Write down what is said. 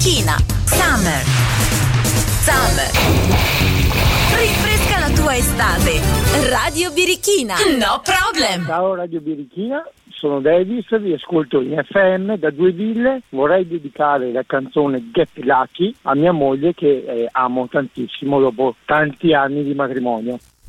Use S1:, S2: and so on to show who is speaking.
S1: Birichina Summer. Rinfresca la tua estate. Radio Birichina. No problem.
S2: Ciao Radio Birichina, sono Davis, vi ascolto in FM da Due Ville. Vorrei dedicare la canzone Get Lucky a mia moglie che amo tantissimo dopo tanti anni di matrimonio.